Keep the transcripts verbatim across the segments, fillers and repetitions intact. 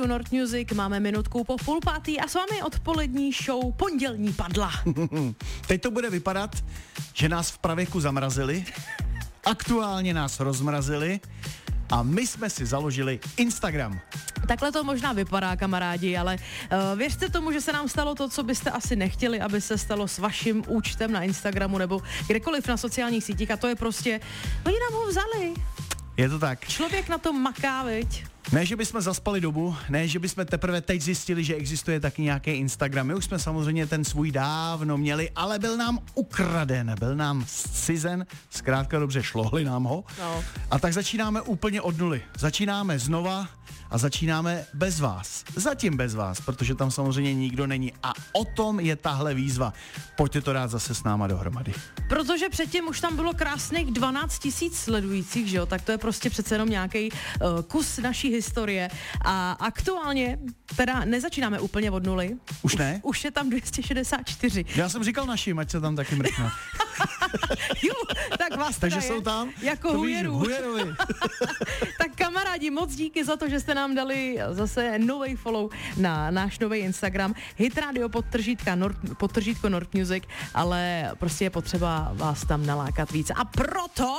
Nord Music, máme minutku po půl pátý a s vámi odpolední show Pondělní padla. Teď to bude vypadat, že nás v pravěku zamrazili, aktuálně nás rozmrazili a my jsme si založili Instagram. Takhle to možná vypadá, kamarádi, ale uh, věřte tomu, že se nám stalo to, co byste asi nechtěli, aby se stalo s vaším účtem na Instagramu nebo kdekoliv na sociálních sítích, a to je prostě, oni nám ho vzali. Je to tak. Člověk na to maká, viď? Ne, že bychom zaspali dobu, ne, že bychom teprve teď zjistili, že existuje taky nějaký Instagram. My už jsme samozřejmě ten svůj dávno měli, ale byl nám ukraden, byl nám zcizen, zkrátka dobře, šlohli nám ho. No. A tak začínáme úplně od nuly. Začínáme znova a začínáme bez vás. Zatím bez vás, protože tam samozřejmě nikdo není. A o tom je tahle výzva. Pojďte to dát zase s náma dohromady. Protože předtím už tam bylo krásných dvanáct tisíc sledujících, že jo, tak to je prostě přece jenom nějaký uh, kus naší historie. A aktuálně teda nezačínáme úplně od nuly. Už ne? Už, už je tam dvě stě šedesát čtyři. Já jsem říkal našim, ať se tam taky mrkne. Jo, tak vás Takže teda jsou je tam? jako hujerů. Hujerovi. Tak kamarádi, moc díky za to, že jste nám dali zase nový follow na náš nový Instagram Hit Radio podtržítka Nord, podtržítko Nord Music, ale prostě je potřeba vás tam nalákat víc. A proto...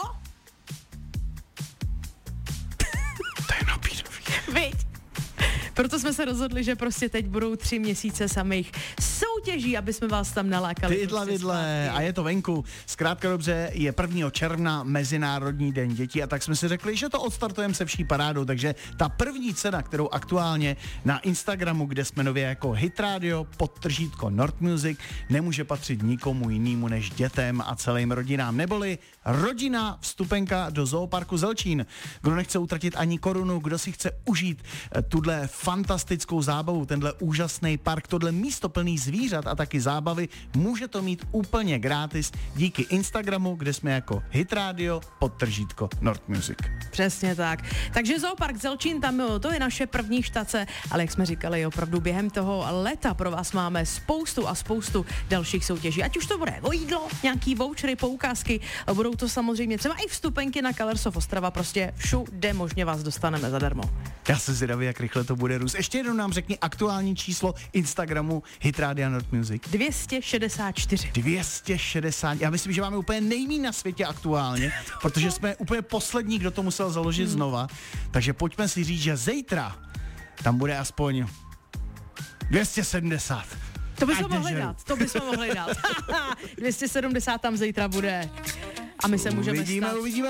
To je nabídový. Viď? Proto jsme se rozhodli, že prostě teď budou tři měsíce samých soutěží, aby jsme vás tam nalákali. Vidle, prostě vidle, a je to venku. Zkrátka dobře, je prvního června Mezinárodní den dětí a tak jsme si řekli, že to odstartujeme se vší parádou, takže ta první cena, kterou aktuálně na Instagramu, kde jsme nově jako Hit Radio, podtržítko Nord Music, nemůže patřit nikomu jinému než dětem a celým rodinám, neboli rodina vstupenka do zooparku Zelčín. Kdo nechce utratit ani korunu, kdo si chce užít tuhle fantastickou zábavu, tenhle úžasný park, tohle místo plný zvířat a taky zábavy, může to mít úplně gratis díky Instagramu, kde jsme jako Hit Radio podtržítko Nord Music. Přesně tak. Takže Zoopark Zelčín, tam to je naše první štace, ale jak jsme říkali, opravdu během toho leta pro vás máme spoustu a spoustu dalších soutěží. Ať už to bude o jídlo, nějaký vouchery, poukázky, a budou to samozřejmě třeba i vstupenky na Colors of Ostrava, prostě všude možně vás dostaneme zadarmo. Já se zvědavý, jak rychle to bude růst. Ještě jednou nám řekni aktuální číslo Instagramu Hit Radio Nord Music. dvě stě šedesát čtyři. dvě stě šedesát. Já myslím, že máme úplně nejmíň na světě aktuálně, protože jsme úplně poslední, kdo to musel založit hmm. znova. Takže pojďme si říct, že zítra tam bude aspoň dvě stě sedmdesát. To bychom mohli dát, to bychom mohli dát. dvě stě sedmdesát tam zítra bude. A my se můžeme uvidíme, stát. Uvidíme,